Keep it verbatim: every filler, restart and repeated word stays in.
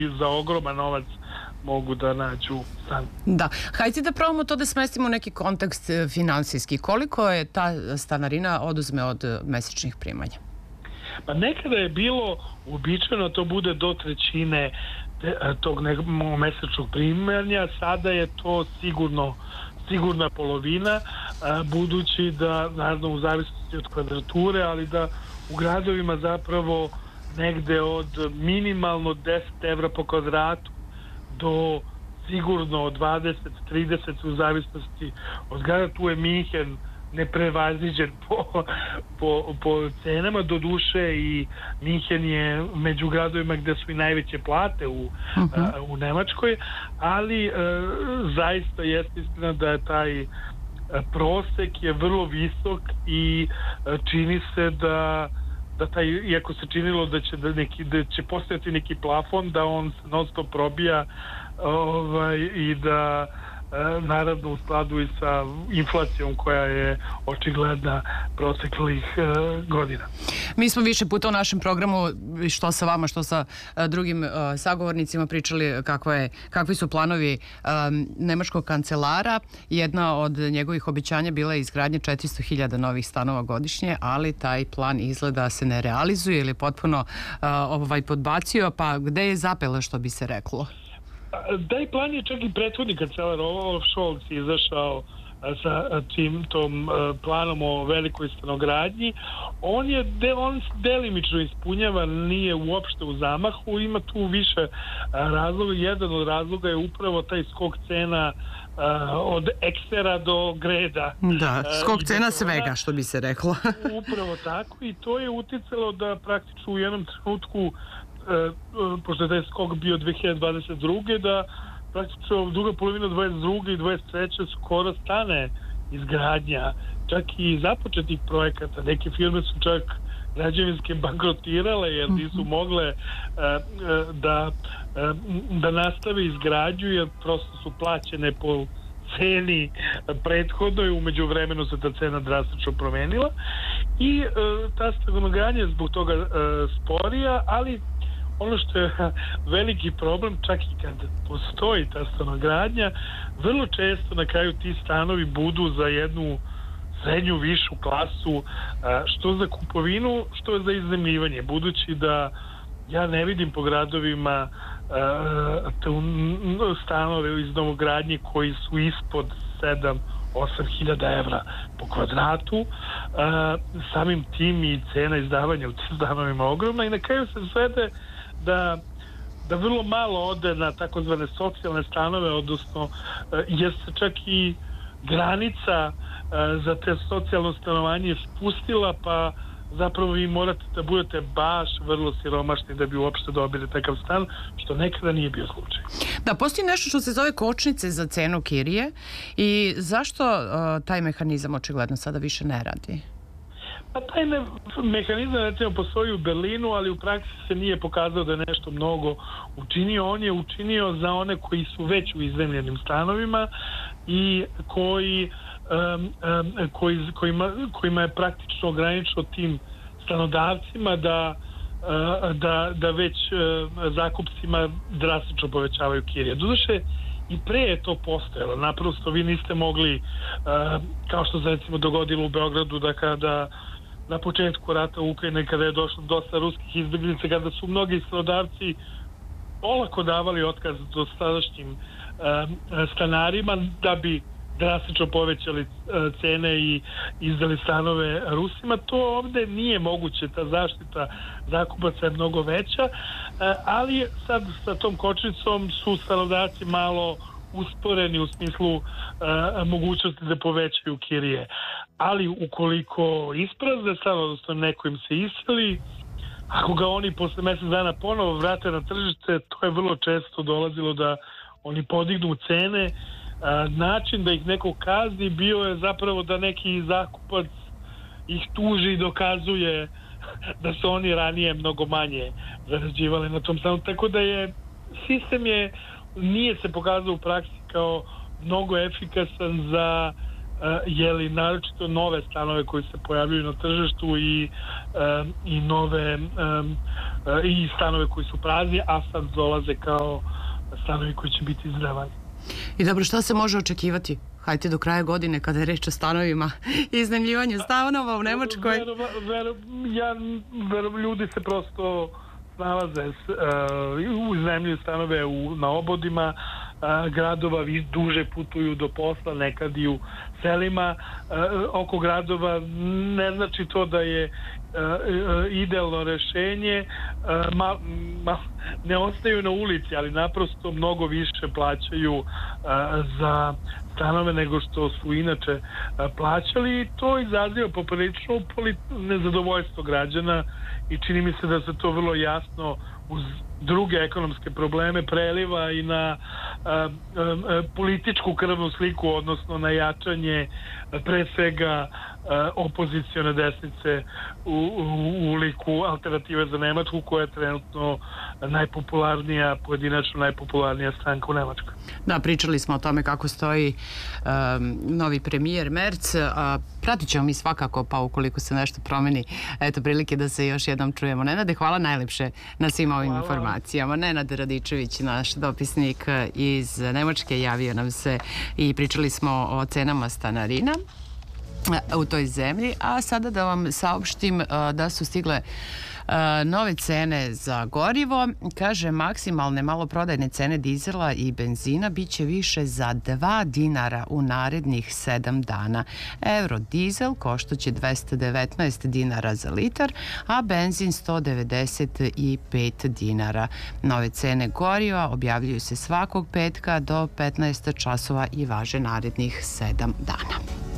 za ogroman novac mogu da nađu stan. Da. Hajde da probamo to da smestimo u neki kontekst finansijski. Koliko je ta stanarina oduzme od mesečnih primanja? Pa nekada je bilo uobičajeno to bude do trećine tog mesečnog primanja, sada je to sigurno sigurna polovina, budući da, naravno u zavisnosti od kvadrature, ali da u gradovima zapravo negde od minimalno deset evra po kvadratu do sigurno dvadeset trideset u zavisnosti od grada. Tu je Minhen neprevaziđen po, po, po cenama, do duše i Minhen je među gradovima gde su i najveće plate u, uh-huh. a, u Nemačkoj, ali a, zaista jeste istina da je taj a, prosek je vrlo visok i a, čini se da da taj, iako se činilo da će, da neki, da će postojati neki plafon, da on se non stop probija ovaj, i da e, naravno u skladu i sa inflacijom koja je očigledna proteklih e, godina. Mi smo više puta u našem programu, što sa vama, što sa a, drugim a, sagovornicima pričali kakva je, kakvi su planovi a, nemačkog kancelara. Jedna od njegovih obećanja bila je izgradnja četiristo hiljada novih stanova godišnje, ali taj plan izgleda se ne realizuje ili potpuno a, ovaj podbacio, pa gde je zapela, što bi se reklo? Taj plan je čak i prethodni kancelar Olaf Scholz izašao sa tim tom planom o velikoj stanogradnji. On je de, on delimično ispunjava, nije uopšte u zamahu, ima tu više razloga. Jedan od razloga je upravo taj skok cena od eksera do greda. Da, skok cena svega, što bi se reklo. Upravo tako, i to je uticalo da praktično u jednom trenutku, pošto je taj skok bio dve hiljade dvadeset druge, da praktično druga polovina dvadeset druge i dvadeset treće skoro stane izgradnja čak i započetih projekata. Neke firme su čak građevinske bankrotirale jer nisu mogle uh, uh, da, uh, da nastave izgradnju, jer prosto su plaćene po ceni prethodnoj. Umeđu vremenu se ta cena drastično promenila i uh, ta stanogradnja zbog toga uh, sporija, ali ono što je veliki problem, čak i kad postoji ta stanogradnja, vrlo često na kraju ti stanovi budu za jednu srednju, višu klasu, što za kupovinu, što za iznajmljivanje, budući da ja ne vidim po gradovima stanove iz novogradnje koji su ispod sedam osam hiljada evra po kvadratu. Samim tim i cena izdavanja u tim stanovima ogromna i na kraju se svede da, da vrlo malo ode na takozvane socijalne stanove, odnosno jer se čak i granica za te socijalno stanovanje spustila, pa zapravo vi morate da budete baš vrlo siromašni da bi uopšte dobili takav stan, što nekada nije bio slučaj. Da, postoji nešto što se zove kočnice za cenu kirije i zašto uh, taj mehanizam očigledno sada više ne radi? Pa taj ne, mehanizam recimo postoji u Berlinu, ali u praksi se nije pokazao da je nešto mnogo učinio. On je učinio za one koji su već u iznajmljenim stanovima i koji, um, um, koji, kojima, kojima je praktično ograničio tim stanodavcima da, uh, da, da već uh, zakupcima drastično povećavaju kirije. Doduše, i pre je to postojalo. Naprosto vi niste mogli, uh, kao što se recimo dogodilo u Beogradu, da kada na početku rata u Ukrajini, kada je došlo dosta ruskih izbjeglica, kada su mnogi stanodavci olako davali otkaz do sadašnjim uh, stanarima da bi drastično povećali uh, cene i izdali stanove Rusima. To ovde nije moguće, ta zaštita zakupaca je mnogo veća, uh, ali sad sa tom kočnicom su stanodavci malo usporeni u smislu uh, mogućnosti da povećaju kirije. Ali ukoliko isprazne stan, odnosno neko im se iseli, ako ga oni posle mjesec dana ponovo vrate na tržište, to je vrlo često dolazilo da oni podignu cene. Uh, način da ih neko kazni bio je zapravo da neki zakupac ih tuži i dokazuje da su oni ranije mnogo manje zarađivali na tom stanu. Tako da je sistem je nije se pokazao u praksi kao mnogo efikasan za jeli naročito nove stanove koji se pojavljuju na tržištu i, i nove i stanove koji su prazni, a sad dolaze kao stanovi koji će biti izdavani. I dobro, šta se može očekivati? Hajde do kraja godine kada je reč o stanovima i iznajmljivanju stanova u Nemačkoj. Vero, vero, ja, vero, ljudi se prosto nalaze uh, u iznajmljuju stanove u, na obodima uh, gradova, vi duže putuju do posla, nekad i u selima uh, oko gradova. Ne znači to da je uh, uh, idealno rešenje, uh, ma, ma, ne ostaju na ulici, ali naprosto mnogo više plaćaju uh, za stanove nego što su inače uh, plaćali, i to izaziva poprilično nezadovoljstvo građana i čini mi se da se to vrlo jasno uz druge ekonomske probleme preliva i na a, a, političku krvnu sliku, odnosno na jačanje a, pre svega a, opozicione desnice u, u, u liku Alternative za Nemačku, koja je trenutno najpopularnija, pojedinačno najpopularnija stranka u Nemačkoj. Da, pričali smo o tome kako stoji um, novi premijer Merz, a pratit ćemo mi svakako, pa ukoliko se nešto promeni, eto prilike da se još jednom čujemo. Nenade, hvala najlepše na svim ovim hvala. informacijama. Nenad Radičević, naš dopisnik iz Nemačke, javio nam se i pričali smo o cenama stanarina u toj zemlji, a sada da vam saopštim da su stigle nove cene za gorivo. Kaže, maksimalne maloprodajne cene dizela i benzina biće više za dva dinara u narednih sedam dana. Euro dizel koštaće dvesta devetnaest dinara za litar, a benzin sto devedeset pet dinara. Nove cene goriva objavljuju se svakog petka do petnaest časova i važe narednih sedam dana.